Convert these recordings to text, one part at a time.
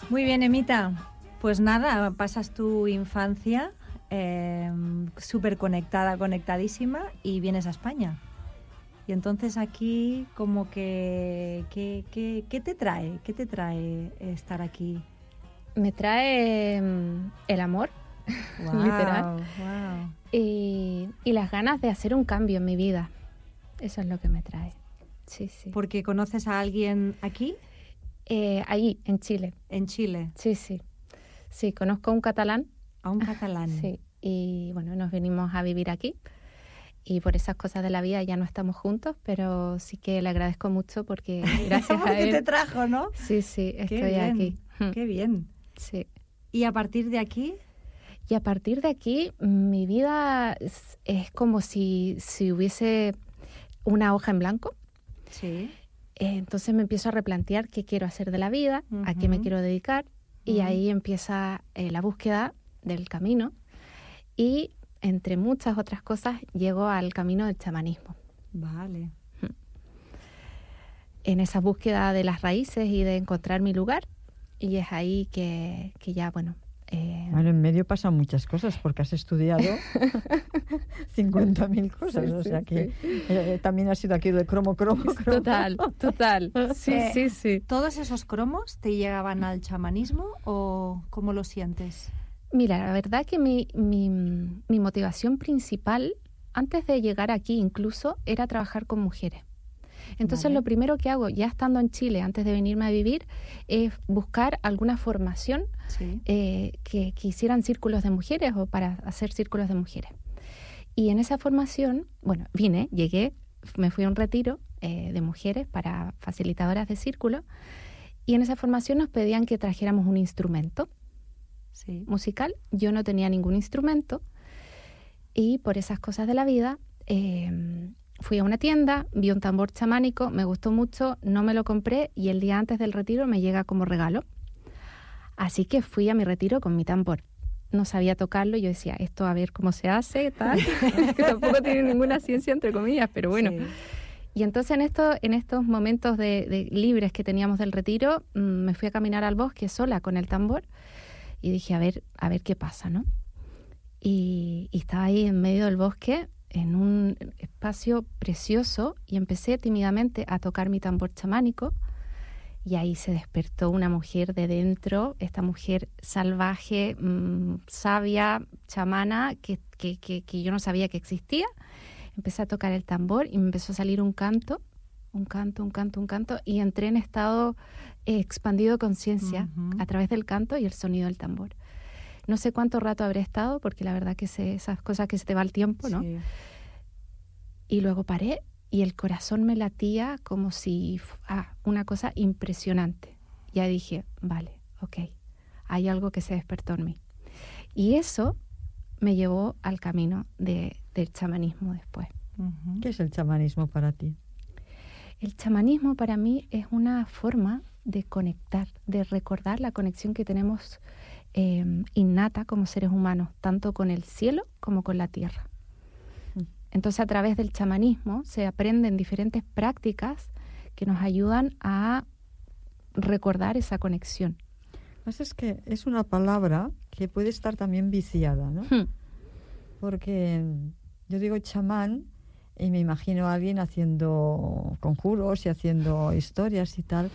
Muy bien, Emita. Pues nada, pasas tu infancia súper conectada, conectadísima, y vienes a España. Y entonces aquí, como que, ¿qué te trae? ¿Qué te trae estar aquí? Me trae el amor, Wow, literal, wow. y las ganas de hacer un cambio en mi vida. Eso es lo que me trae. Sí, sí. ¿Porque conoces a alguien aquí? Allí, en Chile. En Chile. Sí, sí. Sí, conozco a un catalán. A un catalán. Sí, y bueno, nos venimos a vivir aquí. Y por esas cosas de la vida ya no estamos juntos, pero sí que le agradezco mucho porque gracias a él... te trajo, ¿no? Sí, sí, estoy Qué bien, aquí. Qué bien. Sí. ¿Y a partir de aquí? Y a partir de aquí, mi vida es como si hubiese una hoja en blanco. Sí. Entonces me empiezo a replantear qué quiero hacer de la vida, a qué me quiero dedicar, y ahí empieza la búsqueda del camino. Y entre muchas otras cosas, llego al camino del chamanismo. Vale. En esa búsqueda de las raíces y de encontrar mi lugar, y es ahí que ya, bueno... Bueno, en medio pasan muchas cosas porque has estudiado 50.000 cosas, sí, o sea sí, que sí. También has sido aquí de cromo. Total. Sí, sí. ¿Todos esos cromos te llegaban al chamanismo o cómo lo sientes? Mira, la verdad que mi motivación principal, antes de llegar aquí incluso, era trabajar con mujeres. Entonces, Vale. Lo primero que hago, ya estando en Chile, antes de venirme a vivir, es buscar alguna formación Sí. que hicieran círculos de mujeres o para hacer círculos de mujeres. Y en esa formación, bueno, llegué, me fui a un retiro de mujeres para facilitadoras de círculo, y en esa formación nos pedían que trajéramos un instrumento musical. Yo no tenía ningún instrumento, y por esas cosas de la vida... fui a una tienda, vi un tambor chamánico, me gustó mucho, no me lo compré y el día antes del retiro me llega como regalo. Así que fui a mi retiro con mi tambor. No sabía tocarlo, yo decía, esto a ver cómo se hace, tal, que tampoco tiene ninguna ciencia entre comillas, pero bueno. Sí. Y entonces en estos momentos de libres que teníamos del retiro, me fui a caminar al bosque sola con el tambor y dije, a ver qué pasa, ¿no? Y estaba ahí en medio del bosque, en un espacio precioso, y empecé tímidamente a tocar mi tambor chamánico, y ahí se despertó una mujer de dentro, esta mujer salvaje, sabia, chamana, que yo no sabía que existía. Empecé a tocar el tambor y me empezó a salir un canto, y entré en estado expandido de conciencia a través del canto y el sonido del tambor. No sé cuánto rato habré estado, porque la verdad que esas cosas que se te va el tiempo, ¿no? Sí. Y luego paré y el corazón me latía como si... una cosa impresionante. Ya dije, vale, ok, hay algo que se despertó en mí. Y eso me llevó al camino del chamanismo después. ¿Qué es el chamanismo para ti? El chamanismo para mí es una forma de conectar, de recordar la conexión que tenemos innata como seres humanos, tanto con el cielo como con la tierra. Entonces, a través del chamanismo se aprenden diferentes prácticas que nos ayudan a recordar esa conexión. Pues es que es una palabra que puede estar también viciada, ¿no? Porque yo digo chamán y me imagino a alguien haciendo conjuros y haciendo historias y tal,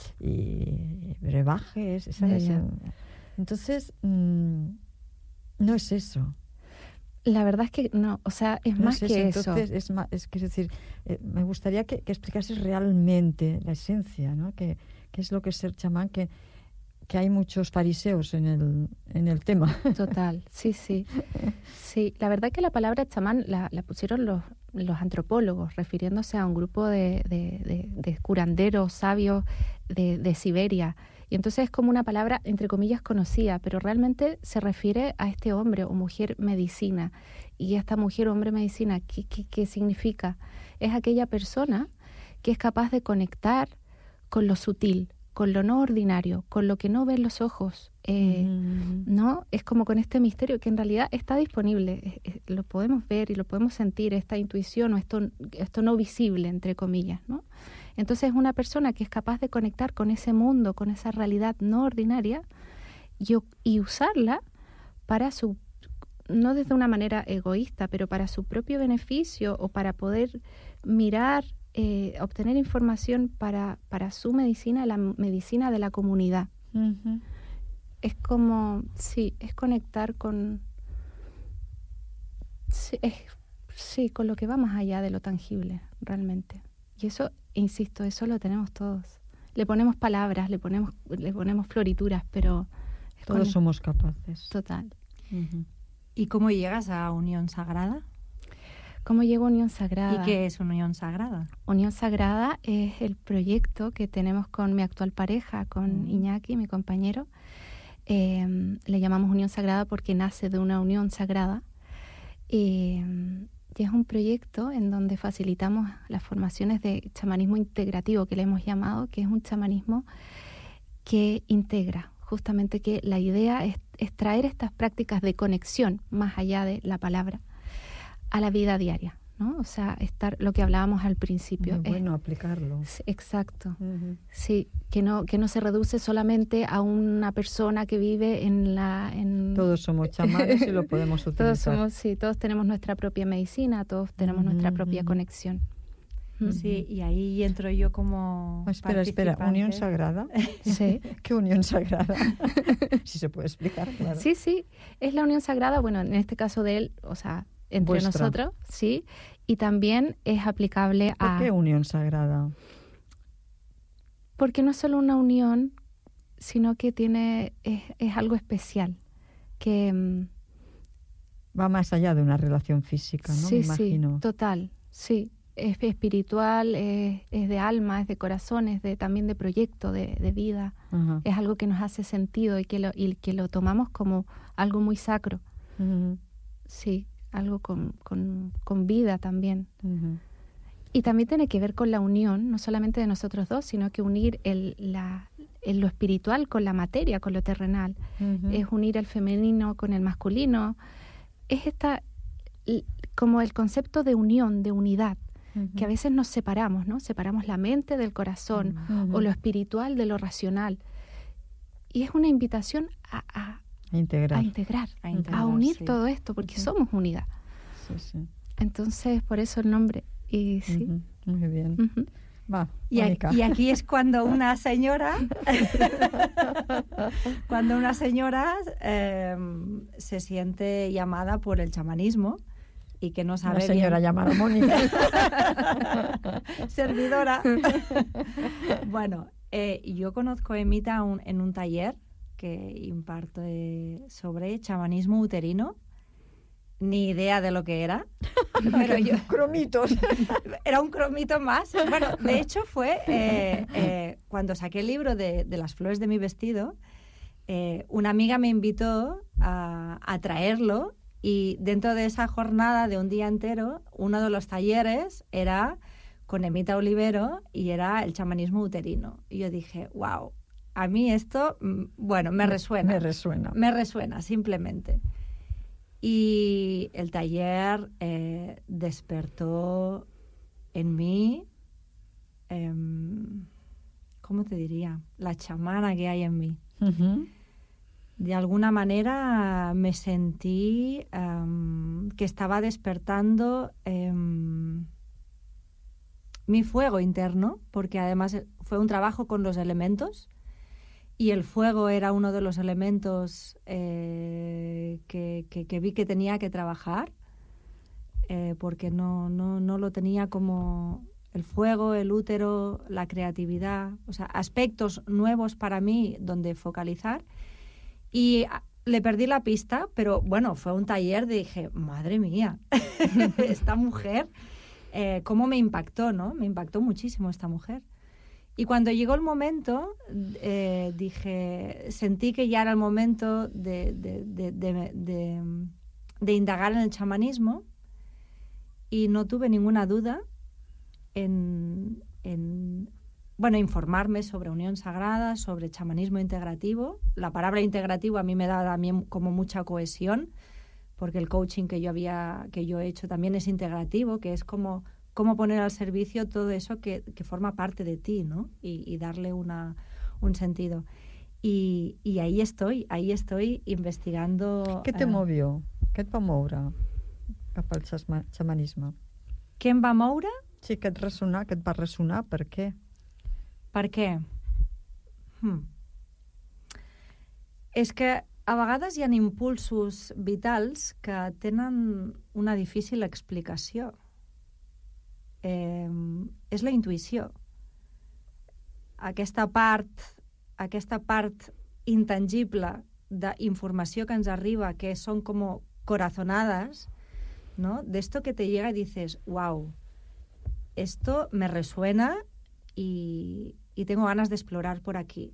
y brebajes, ¿sabes? Entonces, no es eso. La verdad es que no, o sea, es más que eso. Entonces, es decir, me gustaría que explicases realmente la esencia, ¿no? ¿Qué es lo que es ser chamán? Que hay muchos fariseos en el tema. Total, sí. Sí, la verdad que la palabra chamán la pusieron los antropólogos, refiriéndose a un grupo de curanderos, sabios de Siberia. Y entonces es como una palabra, entre comillas, conocida, pero realmente se refiere a este hombre o mujer medicina. Y esta mujer o hombre medicina, ¿qué significa? Es aquella persona que es capaz de conectar con lo sutil, con lo no ordinario, con lo que no ven los ojos, ¿no? Es como con este misterio que en realidad está disponible, lo podemos ver y lo podemos sentir, esta intuición o esto no visible, entre comillas, ¿no? Entonces una persona que es capaz de conectar con ese mundo, con esa realidad no ordinaria y usarla para su, no desde una manera egoísta, pero para su propio beneficio o para poder mirar, obtener información para su medicina, la medicina de la comunidad. Uh-huh. Es como, sí, es conectar con... Sí, con lo que va más allá de lo tangible, realmente. Y eso, insisto, eso lo tenemos todos. Le ponemos palabras, le ponemos florituras, pero... Todos somos capaces. Total. Uh-huh. ¿Y cómo llegas a Unión Sagrada? ¿Cómo llego a Unión Sagrada? ¿Y qué es Unión Sagrada? Unión Sagrada es el proyecto que tenemos con mi actual pareja, con Iñaki, mi compañero. Le llamamos Unión Sagrada porque nace de una unión sagrada. Y es un proyecto en donde facilitamos las formaciones de chamanismo integrativo, que le hemos llamado, que es un chamanismo que integra. Justamente que la idea es traer estas prácticas de conexión, más allá de la palabra, a la vida diaria, ¿no? O sea, lo que hablábamos al principio. Muy bueno aplicarlo. Exacto. Uh-huh. Sí, que no se reduce solamente a una persona que vive en... Todos somos chamanes y lo podemos utilizar. Todos tenemos nuestra propia medicina, todos tenemos nuestra propia conexión. Sí, y ahí entro yo como Espera, ¿Unión Sagrada? Sí. ¿Qué Unión Sagrada? Si se puede explicar, claro. Sí, es la Unión Sagrada, bueno, en este caso de él, o sea, entre Vuestra. nosotros, sí, y también es aplicable a... ¿Por qué Unión Sagrada? Porque no es solo una unión, sino que es algo especial, que... Va más allá de una relación física, ¿no? Sí, Me imagino. Sí, total, sí. Es espiritual, es de alma, es de corazón, es también de proyecto, de vida. Uh-huh. Es algo que nos hace sentido y que lo tomamos como algo muy sacro. Uh-huh. Sí, algo con vida también. Uh-huh. Y también tiene que ver con la unión, no solamente de nosotros dos, sino que unir lo espiritual con la materia, con lo terrenal. Uh-huh. Es unir el femenino con el masculino. Es como el concepto de unión, de unidad. Que a veces nos separamos, ¿no? Separamos la mente del corazón o lo espiritual de lo racional. Y es una invitación a integrar, a unir todo esto, porque somos unidad. Sí. Entonces, por eso el nombre. Y sí. Muy bien. Va, y aquí es cuando una señora se siente llamada por el chamanismo y que no sabe una señora bien. Llamada Mónica. Servidora. Bueno, yo conozco a Emita en un taller que imparto sobre chamanismo uterino. Ni idea de lo que era. Pero Cromitos. Era un cromito más. Bueno, de hecho fue cuando saqué el libro de las flores de mi vestido, una amiga me invitó a traerlo. Y dentro de esa jornada de un día entero, uno de los talleres era con Emita Olivero y era el chamanismo uterino. Y yo dije, wow, a mí esto, bueno, me resuena. Me resuena, simplemente. Y el taller despertó en mí, ¿cómo te diría? La chamana que hay en mí. Uh-huh. De alguna manera me sentí que estaba despertando mi fuego interno, porque además fue un trabajo con los elementos y el fuego era uno de los elementos que vi que tenía que trabajar, porque no lo tenía como el fuego, el útero, la creatividad, o sea, aspectos nuevos para mí donde focalizar. Y le perdí la pista, pero bueno, fue un taller, dije, madre mía, esta mujer, cómo me impactó, ¿no? Me impactó muchísimo esta mujer. Y cuando llegó el momento, sentí que ya era el momento de indagar en el chamanismo y no tuve ninguna duda en informarme sobre unión sagrada, sobre chamanismo integrativo. La palabra integrativo a mí me da también como mucha cohesión, porque el coaching que yo he hecho también es integrativo, que es como cómo poner al servicio todo eso que forma parte de ti, ¿no? Y darle un sentido. Y ahí estoy investigando... Què te movió? Què et va moure cap al xamanisme? Què em va moure? Sí, que et va ressonar, per què? Per què? És que a vegades hi ha impulsos vitals que tenen una difícil explicació. És la intuïció. Aquesta part intangible d'informació que ens arriba, que són com corazonadas, ¿no? De esto que te llega y dices, wow, esto me resuena y tengo ganas de explorar por aquí.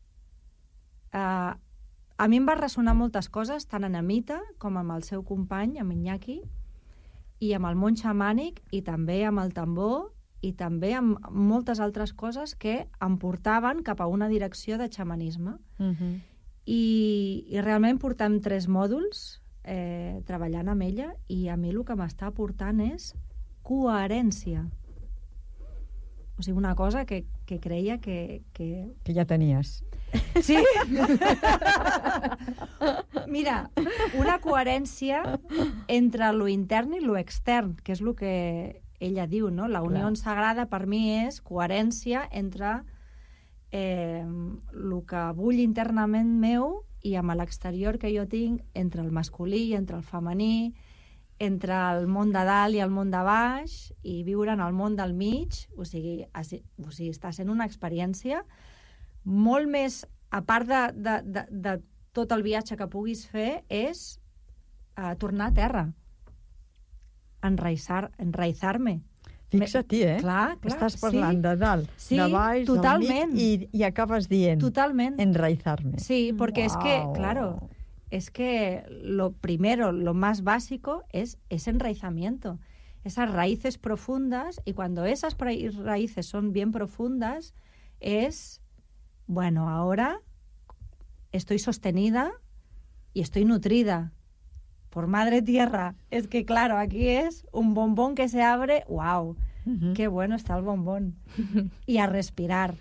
A mi em va ressonar moltes coses, tant en Amita com amb el seu company, amb Iñaki, i amb el món xamànic, i també amb el tambor, i també amb moltes altres coses que em portaven cap a una direcció de xamanisme. I realment portem 3 mòduls treballant amb ella, i a mi el que m'està aportant és coherència. O sigui, una cosa que creia que... Que ja tenies. Sí? Mira, una coherència entre lo intern i lo extern, que és el que ella diu, no? La unió sagrada per mi és coherència entre el que vull internament meu i amb l'exterior que jo tinc, entre el masculí i entre el femení, entre el món de dalt i el món de baix, i viure en el món del mig. O sigui, està sent una experiència molt més, a part de tot el viatge que puguis fer, és tornar a terra, enraizar-me. Fixa-t'hi, Clar, estàs parlant de dalt, de baix, totalment. del mig, i acabes dient enraizar-me. Sí, porque es que, claro, es que lo primero, lo más básico es ese enraizamiento, esas raíces profundas, y cuando esas raíces son bien profundas, es, bueno, ahora estoy sostenida y estoy nutrida por Madre Tierra. Es que, claro, aquí es un bombón que se abre. ¡Wow! ¡Qué bueno está el bombón! Y a respirar.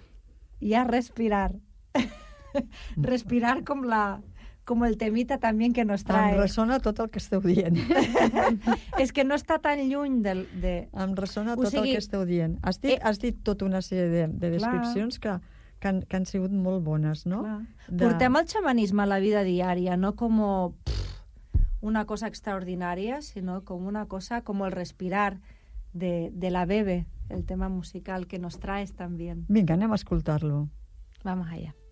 Respirar como el temita también que nos trae. Em ressona tot el que esteu dient. És que no està tan lluny Em ressona tot el que esteu dient. Has dit tota una sèrie de descripcions que han sigut molt bones, no? Portem el xamanisme a la vida diària, no com una cosa extraordinaria, sino como una cosa como el respirar de la Bebe, el tema musical que nos traes también. Vinga, anem a escoltar-lo. Vamos allá.